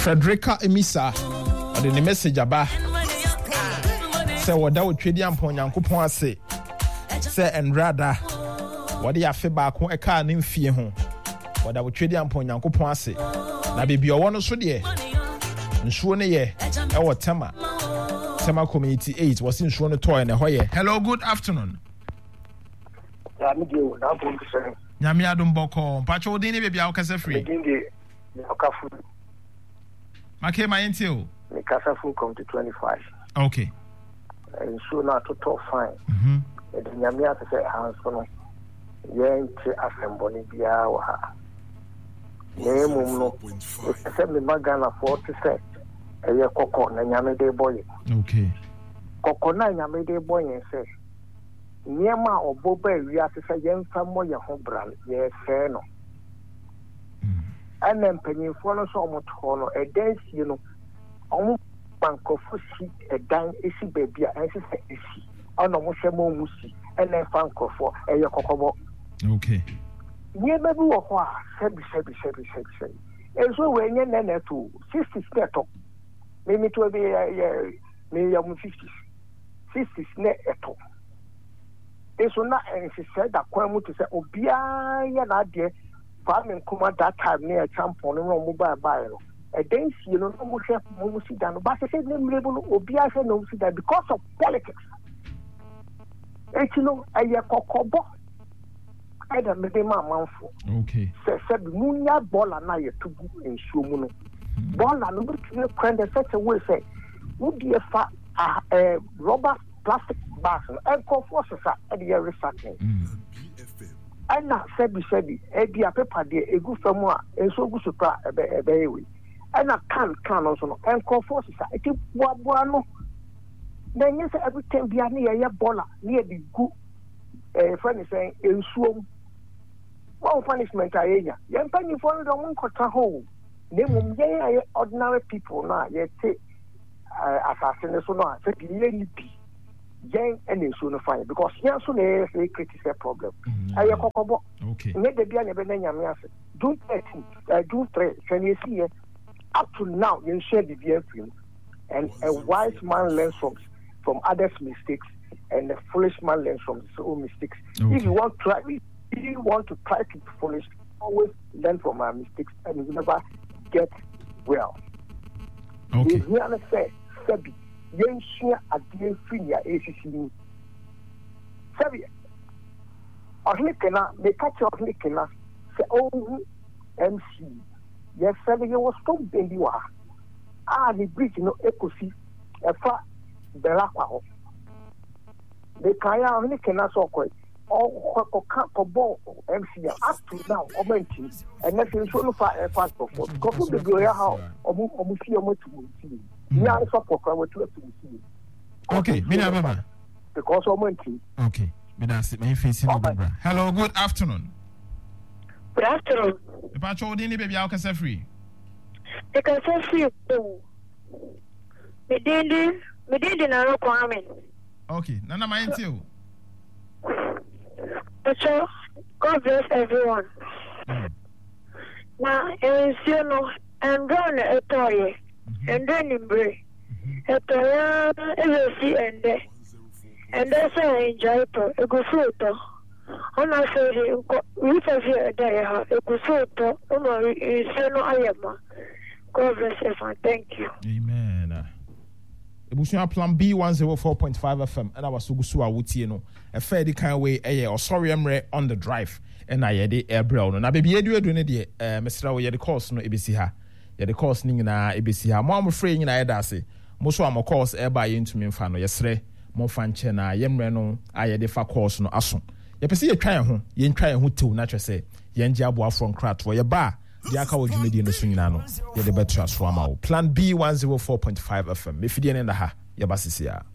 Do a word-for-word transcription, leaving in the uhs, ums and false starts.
Frederica Emisa ade ne message aba se woda wo twedi ampon Nyankopon ase se enrada wode afe ba ko eka ne mfie ho woda wo twedi ampon Nyankopon ase na bebi owo no so de nsuo ne ye e wo tema tema community eight was nsuo no toy ne hoye. Hello, good afternoon. Ya mi de na bo nse nyame adom boko pacho wo din ne bebi a wo kasa free de okafu make my ntio me kasa full come to twenty-five. Okay. And so now to talk fine. Mhm. The nyame ase say hands no yen ti asemboni bia wa ha. Ne mum no se me magana forty cent eye kokko na nyame de boy. Okay. Kokko na nyame de boy say nyema oboba wi ase say yen famo ye ho bra ye se no. And then mpanyinfo no so omoto no edansie no omo bankofo si edan esi bebia ense se esi ono mo hwemo musi ene fankofo eye kokobo. Okay. Nye bebi wo ho a sebi sebi sebi sebi sebi enso we nye nene to sixty neto me me to be me ya mu fifty sixty ne eto enso na ense se da kwan mu to se obia ya na ade farming kuma that time near champion no mo ba ba no e den sie no no mo hwe mo mo si da no ba se se ne mrebo no obia se no si da because of politics e no aye kokobo e da me de ma manfo. Okay. Se se bi munya bola na ye tugu ensuo mu no bola no bi tune kwend such a way say would be fa a rubber plastic bags and co forces are at the recycling. Ana sebi sebi edi a paper de egu famu a enso gu supra ebe ebe ewe ana can can also no enko forces a eti boaboa no na nyese every time bia na ye bola na ye gu eh friend say ensuom one punishment ayenya ye mpani for no mo nkota ho na mum ye ye ordinary people na ye te assassin so no say ye ni bi yen and so no fine because here so na say critical problem aye kokobo. Okay. Ne de bia ne be na nyame ase do thirteen uh, do three can you see up to now you share the B F M and a wise man learns from from others mistakes and a foolish man learns from his own mistakes. Okay. If you want to try if you want to try to be foolish, always learn from our mistakes and you never get well. Okay. You hear me say Sebi yen share adie free ya A C C ni Sebi ohne kena me catch ohne kena se oh M C yes Sebi you was stop baby wa ah the bridge no ekosi efa berakwa ho the kaya ohne kena so koi o ko ko bo M C up to now o menti and nothing so no fa fast for because the go ya how omu omu fi omu tu ti ya so for kwa tu tu ti. Okay, me na baba because o menti. Okay, me na sit me face no baba. Hello, good afternoon. Good afternoon. The patrol didn't baby how can say free. They can say free. Me did me did na ro kwame. Okay, nana my ntio. So, God bless everyone. Mm. Now, and you know, and run a toy, and then in bray. A toy, and see, and there. And that's how I enjoy it. A good fruit. On our side, we have here a day, a good fruit. Oh, no, it's no I am. God bless everyone. Thank you. Amen. Ebusuya plan B one oh four point five F M and I was so so awutie no e fa di kan we eh or sorry emre on the drive and I yede airbrail no na baby edu edu ne de eh mesra we yede course no ebesi ha yede course ni nyina ebesi ha mo am free nyina yeda ase mo so am course e ba ye ntumi mfa no yesre mo fa nche na yemre no ayede fa course no aso ye pese ye twan ho ye ntwan ho tew na twese ye nje aboafo nkratwo ye ba the aka wo dwumedi no so nyina no ye de betra so ama wo plan B one oh four point five F M mefidie ne na ha ye basisia.